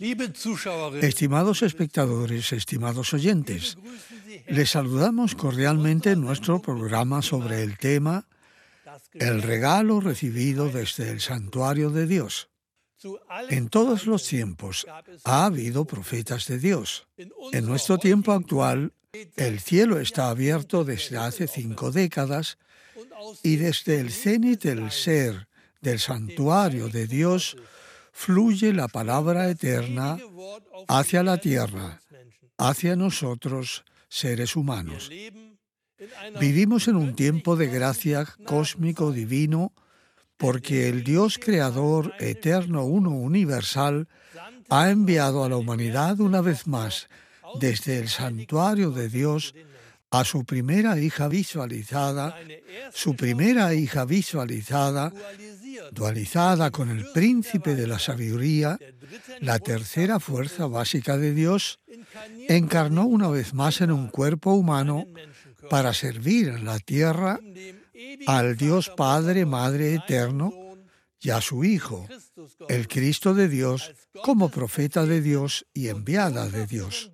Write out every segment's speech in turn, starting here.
Estimados espectadores, estimados oyentes, les saludamos cordialmente en nuestro programa sobre el tema El regalo recibido desde el santuario de Dios. En todos los tiempos ha habido profetas de Dios. En nuestro tiempo actual, el cielo está abierto desde hace 5 décadas y desde el cenit del ser del santuario de Dios fluye la palabra eterna hacia la tierra, hacia nosotros, seres humanos. Vivimos en un tiempo de gracia cósmico divino porque el Dios creador, eterno, uno, universal, ha enviado a la humanidad una vez más desde el santuario de Dios a su primera hija visualizada, dualizada con el príncipe de la sabiduría, la tercera fuerza básica de Dios, encarnó una vez más en un cuerpo humano para servir en la tierra al Dios Padre, Madre eterno, y a su Hijo, el Cristo de Dios, como profeta de Dios y enviada de Dios.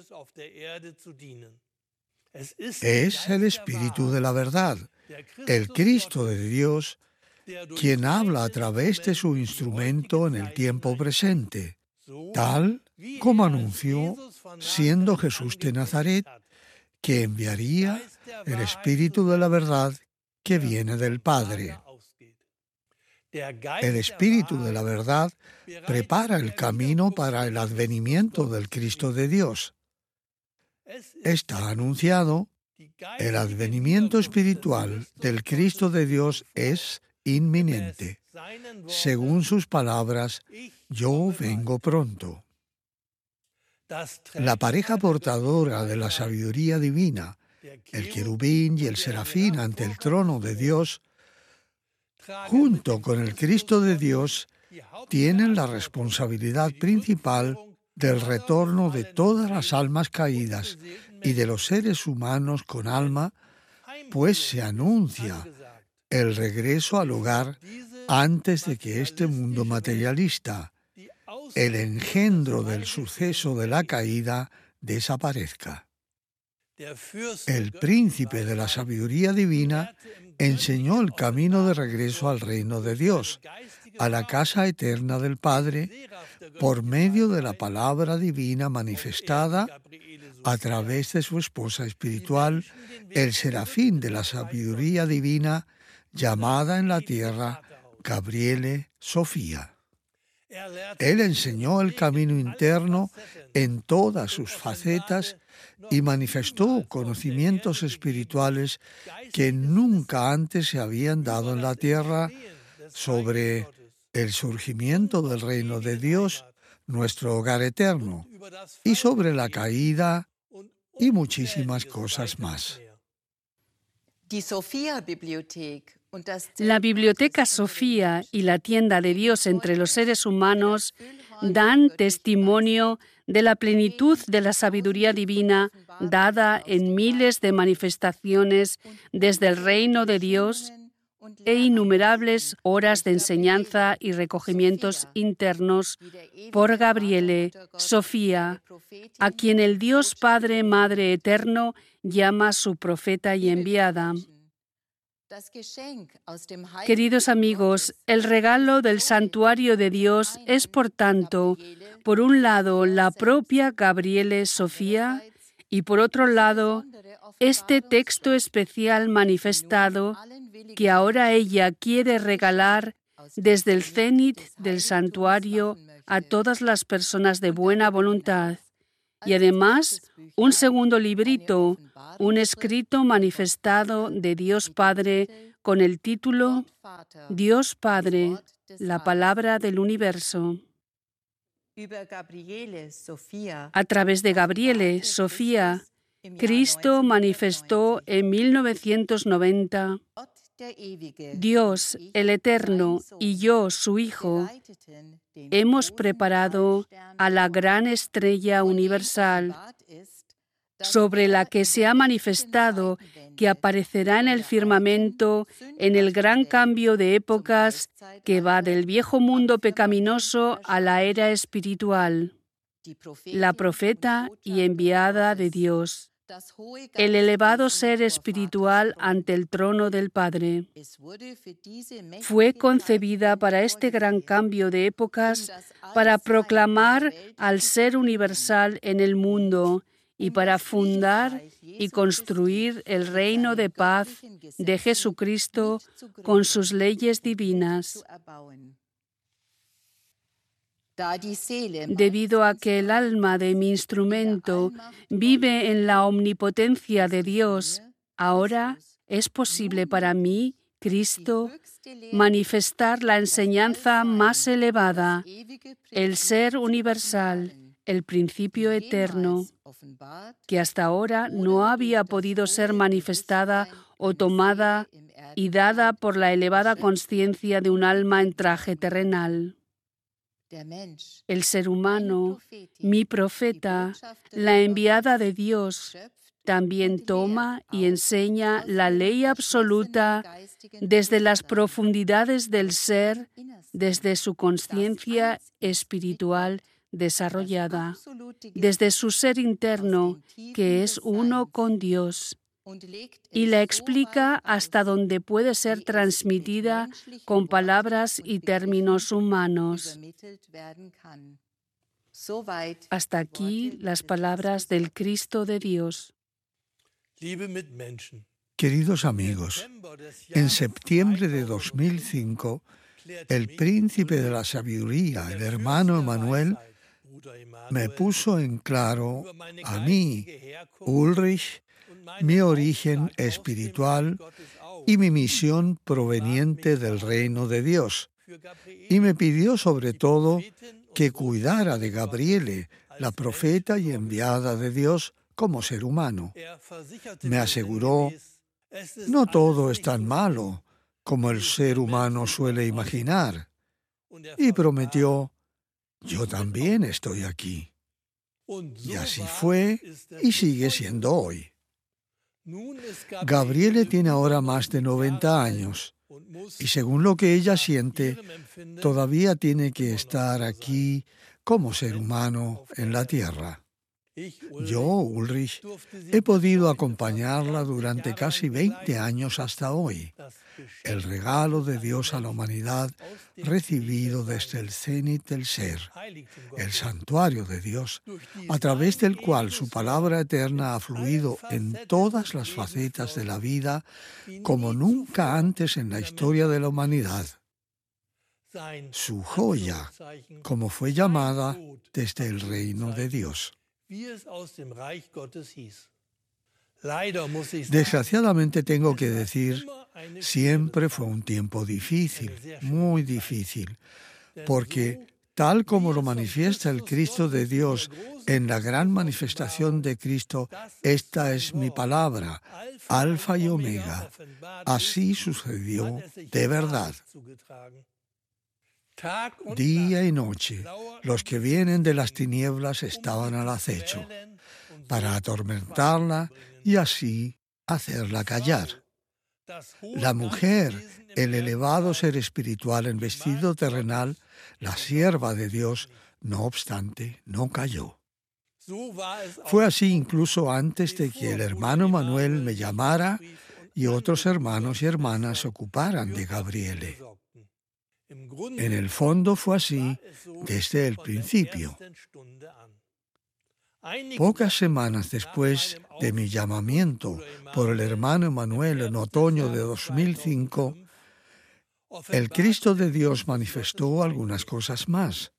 Es el Espíritu de la verdad, el Cristo de Dios, quien habla a través de su instrumento en el tiempo presente, tal como anunció, siendo Jesús de Nazaret, que enviaría el Espíritu de la verdad que viene del Padre. El Espíritu de la verdad prepara el camino para el advenimiento del Cristo de Dios. Está anunciado, el advenimiento espiritual del Cristo de Dios es inminente. Según sus palabras, yo vengo pronto. La pareja portadora de la sabiduría divina, el querubín y el serafín ante el trono de Dios, junto con el Cristo de Dios, tienen la responsabilidad principal del retorno de todas las almas caídas y de los seres humanos con alma, pues se anuncia el regreso al hogar antes de que este mundo materialista, el engendro del suceso de la caída, desaparezca. El príncipe de la sabiduría divina enseñó el camino de regreso al reino de Dios, a la casa eterna del Padre, por medio de la palabra divina manifestada a través de su esposa espiritual, el serafín de la sabiduría divina, llamada en la tierra Gabriele Sofía. Él enseñó el camino interno en todas sus facetas y manifestó conocimientos espirituales que nunca antes se habían dado en la tierra sobre el surgimiento del reino de Dios, nuestro hogar eterno, y sobre la caída y muchísimas cosas más. La Biblioteca Sofía y la tienda de Dios entre los seres humanos dan testimonio de la plenitud de la sabiduría divina dada en miles de manifestaciones desde el reino de Dios e innumerables horas de enseñanza y recogimientos internos por Gabriele Sofía, a quien el Dios Padre, Madre eterno llama su profeta y enviada. Queridos amigos, el regalo del santuario de Dios es, por tanto, por un lado, la propia Gabriele Sofía y, por otro lado, este texto especial manifestado que ahora ella quiere regalar desde el cenit del santuario a todas las personas de buena voluntad. Y además, un segundo librito, un escrito manifestado de Dios Padre con el título Dios Padre, la palabra del universo. A través de Gabriele Sofía, Cristo manifestó en 1990, Dios, el Eterno, y yo, su Hijo, hemos preparado a la gran estrella universal, sobre la que se ha manifestado que aparecerá en el firmamento en el gran cambio de épocas que va del viejo mundo pecaminoso a la era espiritual. la profeta y enviada de Dios, el elevado ser espiritual ante el trono del Padre. Fue concebida para este gran cambio de épocas, para proclamar al ser universal en el mundo y para fundar y construir el reino de paz de Jesucristo con sus leyes divinas. Debido a que el alma de mi instrumento vive en la omnipotencia de Dios, ahora es posible para mí, Cristo, manifestar la enseñanza más elevada, el ser universal, el principio eterno, que hasta ahora no había podido ser manifestada o tomada y dada por la elevada conciencia de un alma en traje terrenal. El ser humano, mi profeta, la enviada de Dios, también toma y enseña la ley absoluta desde las profundidades del ser, desde su conciencia espiritual desarrollada, desde su ser interno, que es uno con Dios, y la explica hasta donde puede ser transmitida con palabras y términos humanos. Hasta aquí las palabras del Cristo de Dios. Queridos amigos, en septiembre de 2005, el príncipe de la sabiduría, el hermano Emanuel, me puso en claro a mí, Ulrich, mi origen espiritual y mi misión proveniente del reino de Dios. Y me pidió sobre todo que cuidara de Gabriele, la profeta y enviada de Dios como ser humano. Me aseguró, no todo es tan malo como el ser humano suele imaginar. Y prometió, yo también estoy aquí. Y así fue y sigue siendo hoy. Gabriele tiene ahora más de 90 años y según lo que ella siente, todavía tiene que estar aquí como ser humano en la tierra. Yo, Ulrich, he podido acompañarla durante casi 20 años hasta hoy. El regalo de Dios a la humanidad recibido desde el cenit del ser, el santuario de Dios, a través del cual su palabra eterna ha fluido en todas las facetas de la vida como nunca antes en la historia de la humanidad. Su joya, como fue llamada desde el reino de Dios. Desgraciadamente tengo que decir, siempre fue un tiempo difícil, muy difícil, porque tal como lo manifiesta el Cristo de Dios en la gran manifestación de Cristo, esta es mi palabra, Alfa y Omega. Así sucedió de verdad. Día y noche, los que vienen de las tinieblas estaban al acecho para atormentarla y así hacerla callar. La mujer, el elevado ser espiritual en vestido terrenal, la sierva de Dios, no obstante, no cayó. Fue así incluso antes de que el hermano Manuel me llamara y otros hermanos y hermanas se ocuparan de Gabriele. En el fondo fue así desde el principio. Pocas semanas después de mi llamamiento por el hermano Emanuel en otoño de 2005, el Cristo de Dios manifestó algunas cosas más.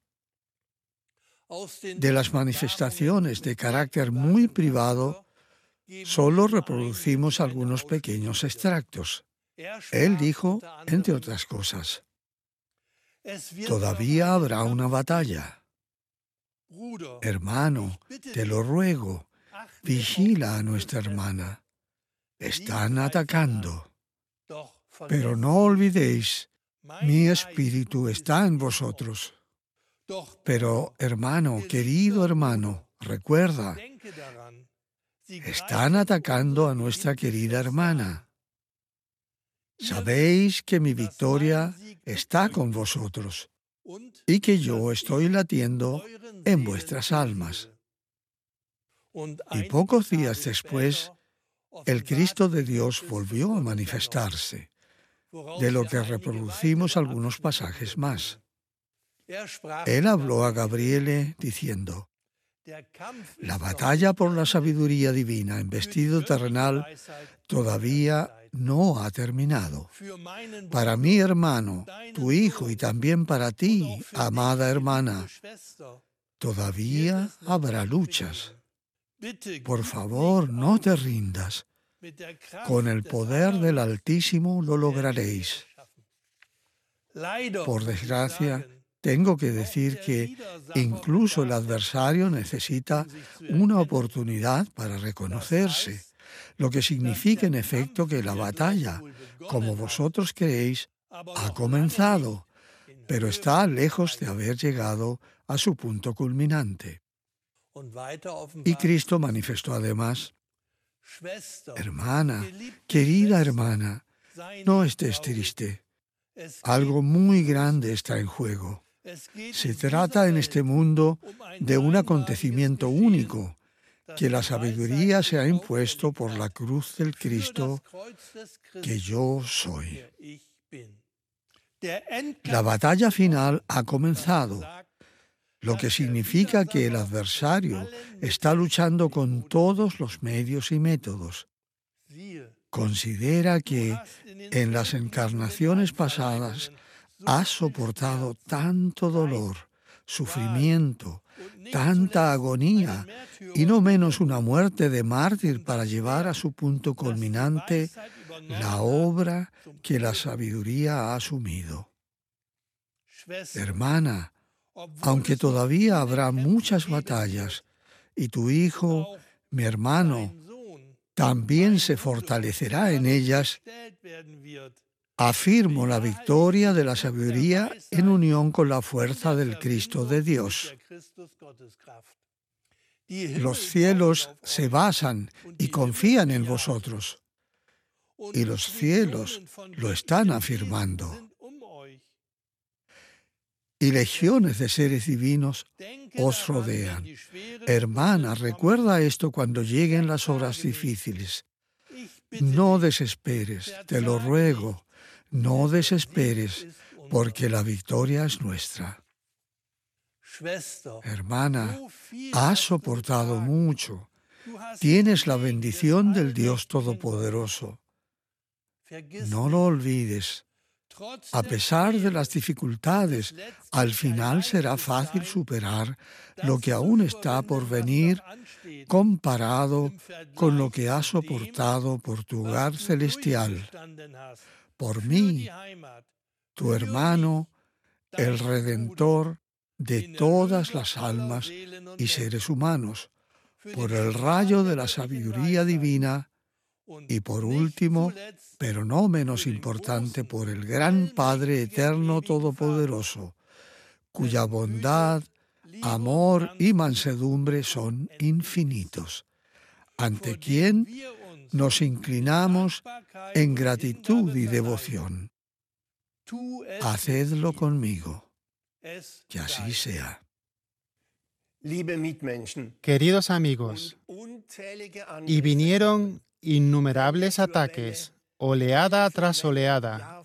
De las manifestaciones de carácter muy privado, solo reproducimos algunos pequeños extractos. Él dijo, entre otras cosas, todavía habrá una batalla. Hermano, te lo ruego, vigila a nuestra hermana. Están atacando. Pero no olvidéis, mi espíritu está en vosotros. Pero, hermano, querido hermano, recuerda, están atacando a nuestra querida hermana. Sabéis que mi victoria está con vosotros. y que yo estoy latiendo en vuestras almas. Y pocos días después, el Cristo de Dios volvió a manifestarse, de lo que reproducimos algunos pasajes más. Él habló a Gabriele diciendo: la batalla por la sabiduría divina en vestido terrenal todavía no ha terminado. Para mi hermano, tu hijo, y también para ti, amada hermana, todavía habrá luchas. Por favor, no te rindas. Con el poder del Altísimo lo lograréis. Por desgracia, tengo que decir que incluso el adversario necesita una oportunidad para reconocerse, lo que significa en efecto que la batalla, como vosotros creéis, ha comenzado, pero está lejos de haber llegado a su punto culminante. Y Cristo manifestó además: hermana, querida hermana, no estés triste. Algo muy grande está en juego. Se trata en este mundo de un acontecimiento único, que la sabiduría se ha impuesto por la cruz del Cristo que yo soy. La batalla final ha comenzado, lo que significa que el adversario está luchando con todos los medios y métodos. Considera que en las encarnaciones pasadas has soportado tanto dolor, sufrimiento, tanta agonía y no menos una muerte de mártir para llevar a su punto culminante la obra que la sabiduría ha asumido. Hermana, aunque todavía habrá muchas batallas y tu hijo, mi hermano, también se fortalecerá en ellas, afirmo la victoria de la sabiduría en unión con la fuerza del Cristo de Dios. Los cielos se basan y confían en vosotros, y los cielos lo están afirmando. Y legiones de seres divinos os rodean. Hermana, recuerda esto cuando lleguen las horas difíciles. No desesperes, te lo ruego, no desesperes, porque la victoria es nuestra. Hermana, has soportado mucho. Tienes la bendición del Dios Todopoderoso. No lo olvides. A pesar de las dificultades, al final será fácil superar lo que aún está por venir comparado con lo que has soportado por tu hogar celestial, por mí, tu hermano, el Redentor de todas las almas y seres humanos, por el rayo de la sabiduría divina y por último, pero no menos importante, por el gran Padre Eterno Todopoderoso, cuya bondad, amor y mansedumbre son infinitos, ante quien nos inclinamos en gratitud y devoción. Hacedlo conmigo, que así sea. Queridos amigos, y vinieron innumerables ataques, oleada tras oleada,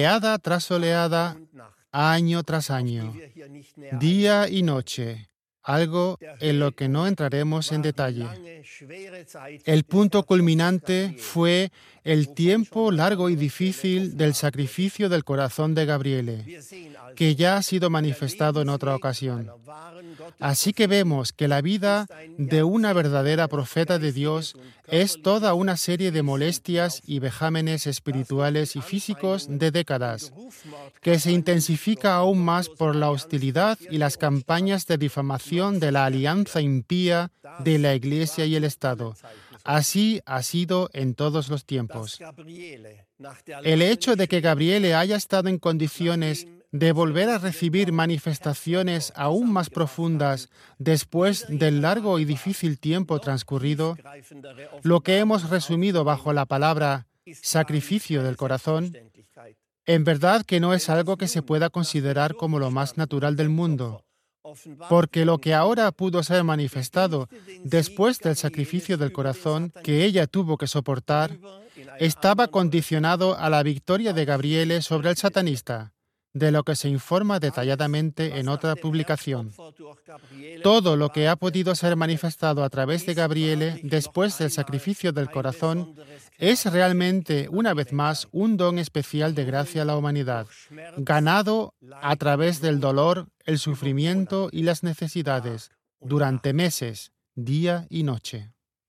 año tras año, día y noche, algo en lo que no entraremos en detalle. El punto culminante fue el tiempo largo y difícil del sacrificio del corazón de Gabriele, que ya ha sido manifestado en otra ocasión. Así que vemos que la vida de una verdadera profeta de Dios es toda una serie de molestias y vejámenes espirituales y físicos de décadas, que se intensifica aún más por la hostilidad y las campañas de difamación de la alianza impía de la Iglesia y el Estado. Así ha sido en todos los tiempos. El hecho de que Gabriele haya estado en condiciones de volver a recibir manifestaciones aún más profundas después del largo y difícil tiempo transcurrido, lo que hemos resumido bajo la palabra sacrificio del corazón, En verdad que no es algo que se pueda considerar como lo más natural del mundo, porque lo que ahora pudo ser manifestado después del sacrificio del corazón que ella tuvo que soportar, estaba condicionado a la victoria de Gabriele sobre el satanista, de lo que se informa detalladamente en otra publicación. Todo lo que ha podido ser manifestado a través de Gabriele después del sacrificio del corazón es realmente, una vez más, un don especial de gracia a la humanidad, ganado a través del dolor, el sufrimiento y las necesidades, durante meses, día y noche.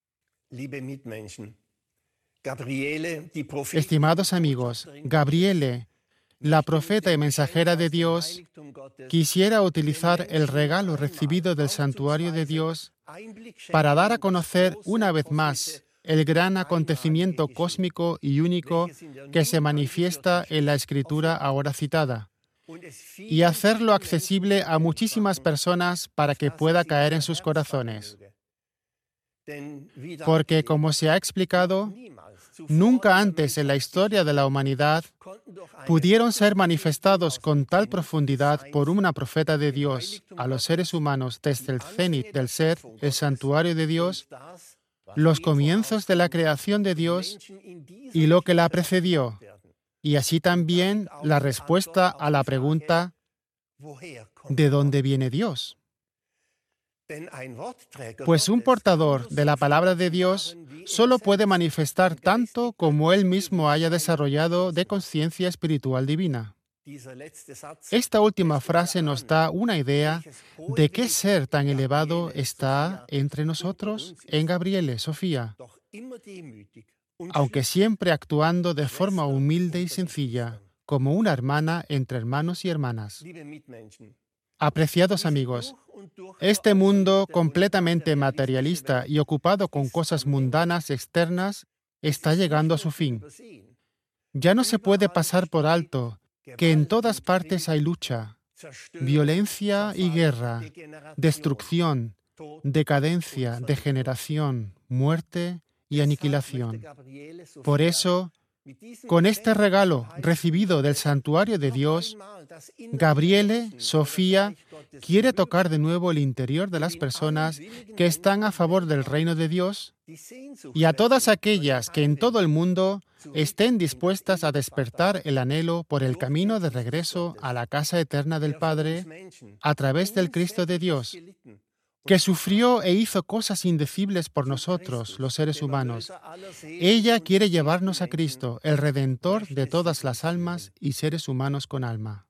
Estimados amigos, Gabriele, la profeta y mensajera de Dios, quisiera utilizar el regalo recibido del santuario de Dios para dar a conocer una vez más el gran acontecimiento cósmico y único que se manifiesta en la Escritura ahora citada, y hacerlo accesible a muchísimas personas para que pueda caer en sus corazones. Porque, como se ha explicado, nunca antes en la historia de la humanidad pudieron ser manifestados con tal profundidad por una profeta de Dios a los seres humanos desde el cenit del ser, el santuario de Dios, los comienzos de la creación de Dios y lo que la precedió, y así también la respuesta a la pregunta ¿de dónde viene Dios? Pues un portador de la palabra de Dios solo puede manifestar tanto como él mismo haya desarrollado de conciencia espiritual divina. Esta última frase nos da una idea de qué ser tan elevado está entre nosotros en Gabriele, Sofía, aunque siempre actuando de forma humilde y sencilla, como una hermana entre hermanos y hermanas. Apreciados amigos, este mundo completamente materialista y ocupado con cosas mundanas externas está llegando a su fin. Ya no se puede pasar por alto que en todas partes hay lucha, violencia y guerra, destrucción, decadencia, degeneración, muerte y aniquilación. Por eso, con este regalo recibido del santuario de Dios, Gabriele, Sofía, quiere tocar de nuevo el interior de las personas que están a favor del reino de Dios y a todas aquellas que en todo el mundo estén dispuestas a despertar el anhelo por el camino de regreso a la casa eterna del Padre a través del Cristo de Dios, que sufrió e hizo cosas indecibles por nosotros, los seres humanos. Ella quiere llevarnos a Cristo, el Redentor de todas las almas y seres humanos con alma.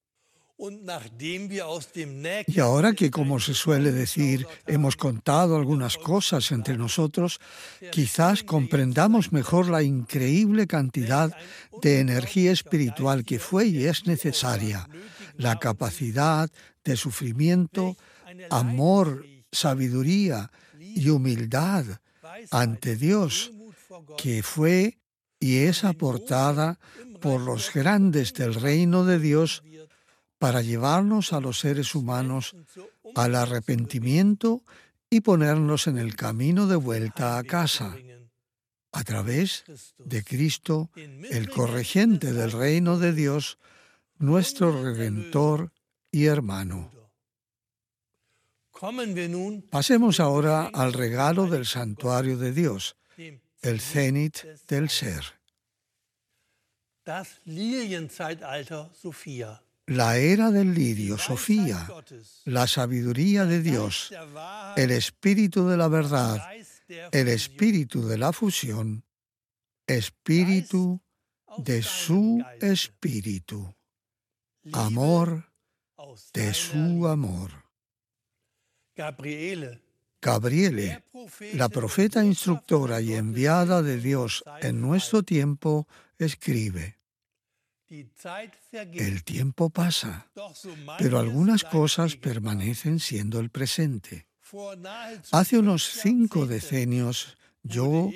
Y ahora que, como se suele decir, hemos contado algunas cosas entre nosotros, quizás comprendamos mejor la increíble cantidad de energía espiritual que fue y es necesaria, la capacidad de sufrimiento, amor, sabiduría y humildad ante Dios, que fue y es aportada por los grandes del reino de Dios para llevarnos a los seres humanos al arrepentimiento y ponernos en el camino de vuelta a casa, a través de Cristo, el corregente del reino de Dios, nuestro Redentor y hermano. Pasemos ahora al regalo del santuario de Dios, el cenit del ser. La era del lirio, Sofía, la sabiduría de Dios, el espíritu de la verdad, el espíritu de la fusión, espíritu de su espíritu, amor de su amor. Gabriele, la profeta instructora y enviada de Dios en nuestro tiempo, escribe: el tiempo pasa, pero algunas cosas permanecen siendo el presente. Hace unos 5 decenios, yo